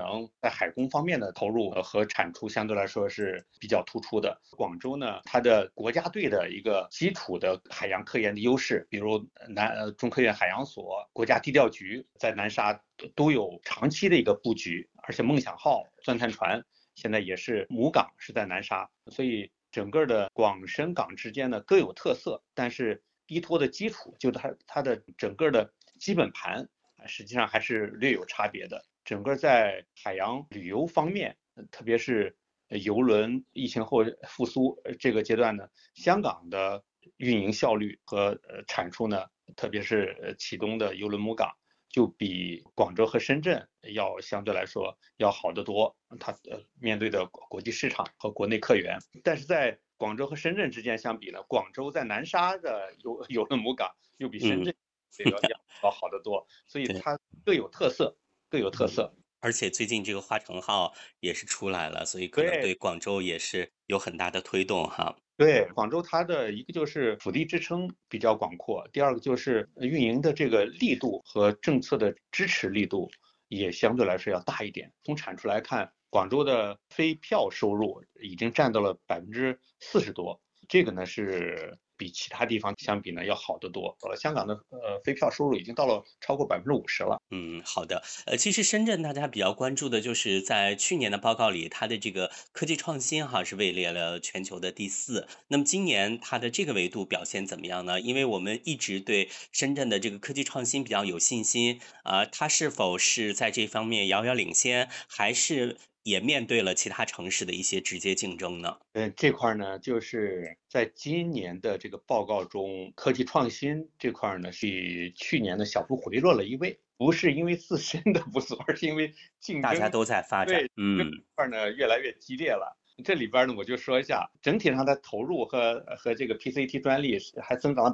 能在海工方面的投入和产出相对来说是比较突出的。广州呢，它的国家队的一个基础的海洋科研的优势，比如中科院海洋所、国家地调局在南沙都有长期的一个布局，而且梦想号钻探船现在也是母港是在南沙，所以整个的广深港之间呢各有特色，但是依托的基础就它的整个的基本盘实际上还是略有差别的。整个在海洋旅游方面，特别是邮轮疫情后复苏这个阶段呢，香港的运营效率和产出呢，特别是启东的邮轮母港，就比广州和深圳要相对来说要好得多。它面对的国际市场和国内客源，但是在广州和深圳之间相比呢，广州在南沙的邮轮母港又比深圳要好得多，所以对。 它各有特色，各有特色。 而且最近这个华城号也是出来了，所以可能对对广州也是有很大的推动哈。 对，广州它的一个就是腹地支撑比较广阔，第二个就是运营的这个力度和政策的支持力度也相对来说要大一点。从产出来看，广州的非票收入已经占到了40%多，这个呢是比其他地方相比呢要好得多。香港的非票收入已经到了超过50%了。 嗯，好的。其实深圳大家比较关注的就是在去年的报告里，它的这个科技创新哈是位列了全球的第4。那么今年它的这个维度表现怎么样呢？因为我们一直对深圳的这个科技创新比较有信心啊，它是否是在这方面遥遥领先，还是也面对了其他城市的一些直接竞争呢？ 这块呢，就是在今年的这个报告中，科技创新这块呢，是比去年的小幅回落了一位，不是因为自身的不足，而是因为竞争， 大家都在发展， 对，这块呢越来越激烈了。这里边呢，我就说一下，整体上的投入和这个 PCT 专利还增长了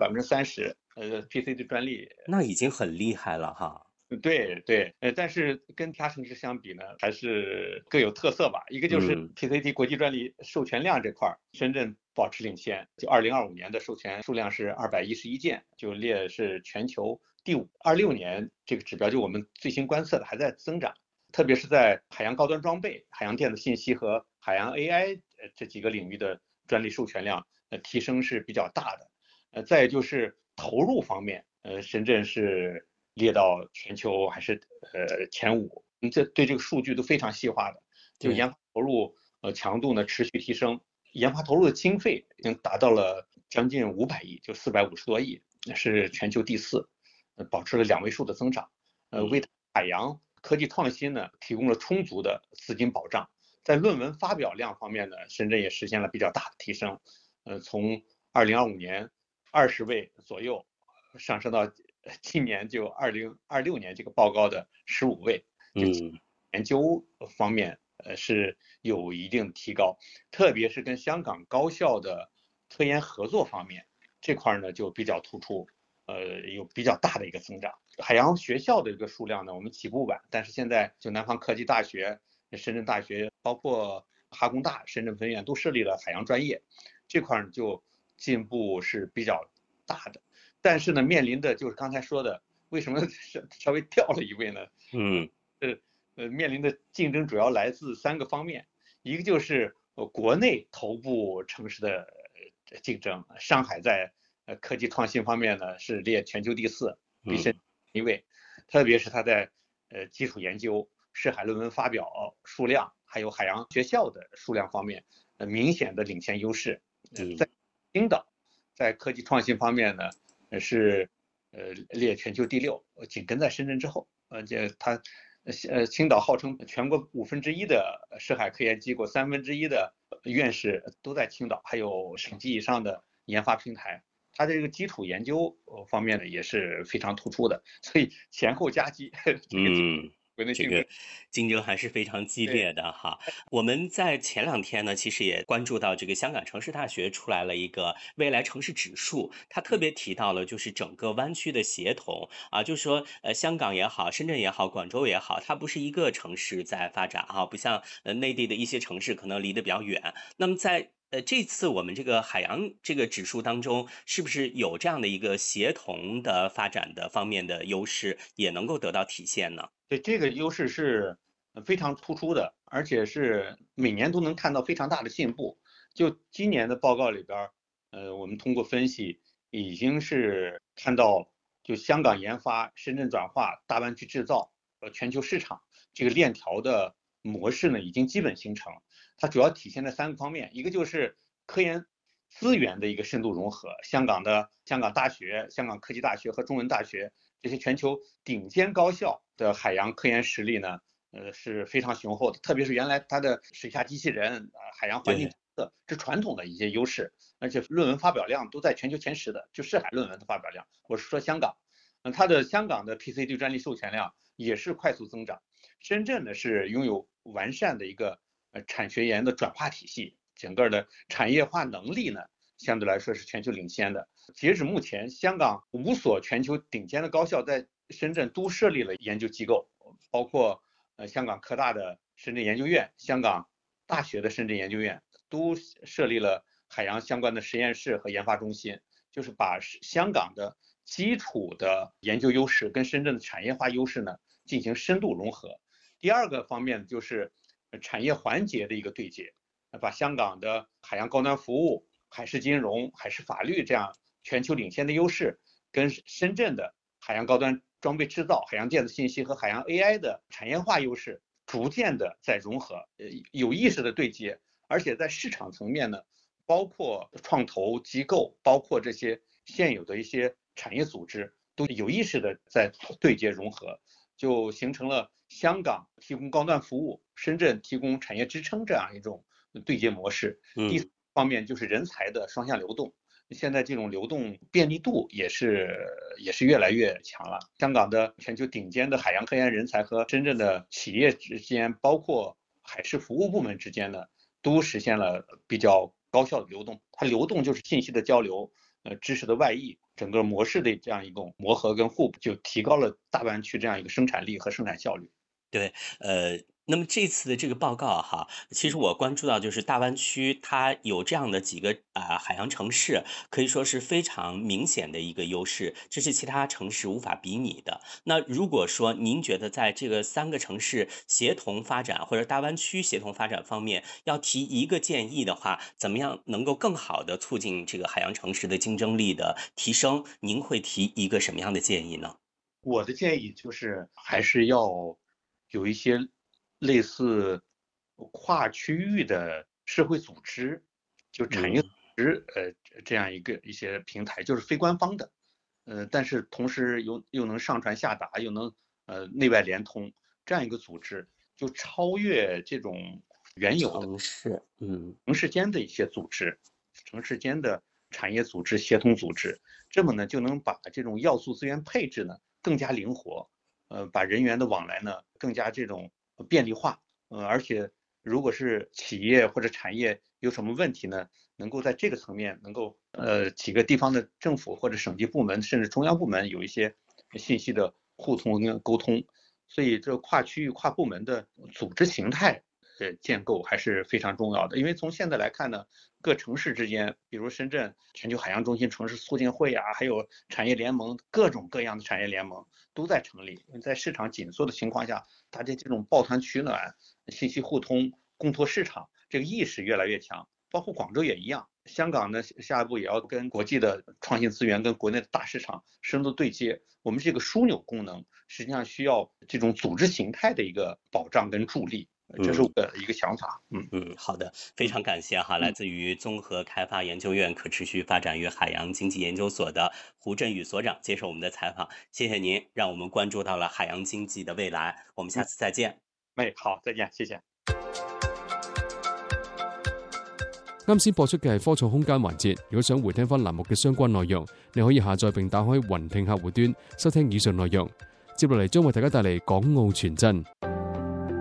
30%，PCT 专利那已经很厉害了哈。 对对，但是跟其他城市相比呢，还是各有特色吧。一个就是嗯 PCT 国际专利授权量这块深圳保持领先，就2025年的授权数量是211件，就列是全球第5。26年这个指标就我们最新观测的还在增长，特别是在海洋高端装备、海洋电子信息和海洋 AI 这几个领域的专利授权量提升是比较大的。再就是投入方面，深圳是列到全球还是前5，这对这个数据都非常细化的，就对。 研发投入强度呢持续提升，研发投入的经费已经达到了将近500亿，就450多亿，是全球第4，保持了2位数的增长，为海洋科技创新呢提供了充足的资金保障。在论文发表量方面呢，深圳也实现了比较大的提升，从2025年20位左右上升到今年就2026年这个报告的15位，就嗯。 研究方面是有一定提高，特别是跟香港高校的科研合作方面，这块呢就比较突出，有比较大的一个增长。海洋学校的一个数量呢，我们起步晚，但是现在就南方科技大学、深圳大学，包括哈工大深圳分院都设立了海洋专业，这块就进步是比较大的。但是呢，面临的就是刚才说的，为什么稍微掉了一位呢？ 嗯。 是面临的竞争主要来自3个方面，一个就是国内头部城市的竞争，上海在科技创新方面呢是列全球第4，比深圳一位，特别是它在基础研究、涉海论文发表数量，还有海洋学校的数量方面，明显的领先优势。在青岛，在科技创新方面呢，是列全球第6，紧跟在深圳之后。它青岛号称全国1/5的涉海科研机构1/3的院士都在青岛，还有省级以上的研发平台。它的这个基础研究方面呢也是非常突出的，所以前后夹击，这个嗯， 国内竞争。 这个竞争还是非常激对， 烈的哈。我们在前2天呢，其实也关注到这个香港城市大学出来了一个未来城市指数，它特别提到了就是整个湾区的协同啊，就是说香港也好，深圳也好，广州也好，它不是一个城市在发展哈，不像内地的一些城市可能离得比较远。那么在这次我们这个海洋这个指数当中，是不是有这样的一个协同的发展的方面的优势，也能够得到体现呢？ 对，这个优势是非常突出的，而且是每年都能看到非常大的进步。就今年的报告里边，我们通过分析已经是看到，就香港研发、深圳转化、大湾区制造、全球市场这个链条的模式呢，已经基本形成。它主要体现在3个方面，一个就是科研资源的一个深度融合，香港大学、香港科技大学和中文大学这些全球顶尖高校的海洋科研实力呢，是非常雄厚的，特别是原来它的水下机器人、海洋环境这传统的一些优势，而且论文发表量都在全球前10的，就涉海论文的发表量，我是说香港，它的香港的 PCT 专利授权量也是快速增长。深圳呢是拥有完善的一个产学研的转化体系，整个的产业化能力呢相对来说是全球领先的。截止目前，香港5所全球顶尖的高校在深圳都设立了研究机构，包括香港科大的深圳研究院、香港大学的深圳研究院都设立了海洋相关的实验室和研发中心，就是把香港的基础的研究优势跟深圳的产业化优势呢进行深度融合。第二个方面就是产业环节的一个对接，把香港的海洋高端服务、海事金融、海事法律这样全球领先的优势，跟深圳的海洋高端装备制造、海洋电子信息和海洋 AI 的产业化优势逐渐的在融合，有意识的对接，而且在市场层面呢，包括创投机构，包括这些现有的一些产业组织，都有意识的在对接融合，就形成了香港提供高端服务，深圳提供产业支撑这样一种对接模式。第3方面就是人才的双向流动，现在这种流动便利度也是越来越强了。香港的全球顶尖的海洋科研人才和深圳的企业之间，包括海事服务部门之间呢，都实现了比较高效的流动。它流动就是信息的交流，知识的外溢，整个模式的这样一种磨合跟互补，就提高了大湾区这样一个生产力和生产效率。 对，那么这次的这个报告哈，其实我关注到就是大湾区它有这样的几个海洋城市，可以说是非常明显的一个优势，这是其他城市无法比拟的。那如果说您觉得在这个3个城市协同发展或者大湾区协同发展方面，要提一个建议的话，怎么样能够更好的促进这个海洋城市的竞争力的提升？您会提一个什么样的建议呢？ 我的建议就是还是要有一些类似跨区域的社会组织，就产业组织这样一些平台，就是非官方的，但是同时又能上传下达，又能内外联通这样一个组织，就超越这种原有的城市间的一些组织，城市间的产业组织、协同组织，这么呢就能把这种要素资源配置呢更加灵活，把人员的往来呢更加这种便利化，而且如果是企业或者产业有什么问题呢，能够在这个层面能够几个地方的政府或者省级部门甚至中央部门有一些信息的互通跟沟通，所以这跨区域跨部门的组织形态建构还是非常重要的。因为从现在来看呢，各城市之间，比如深圳全球海洋中心城市促进会啊，还有产业联盟，各种各样的产业联盟都在成立。在市场紧缩的情况下，大家这种抱团取暖、信息互通、共拓市场这个意识越来越强。包括广州也一样，香港呢下一步也要跟国际的创新资源跟国内的大市场深度对接。我们这个枢纽功能实际上需要这种组织形态的一个保障跟助力。这是我的一个想法。 好的，非常感谢哈，来自于综合开发研究院可持续发展与海洋经济研究所的胡振宇所长接受我们的采访，谢谢您，让我们关注到了海洋经济的未来。我们下次再见。 好，再见，谢謝。 啱先播出嘅係科創空間環節，如果想回聽翻欄目嘅相關內容，你可以下載並打開雲聽客戶端收聽以上內容。接落嚟將為大家帶嚟港澳傳真。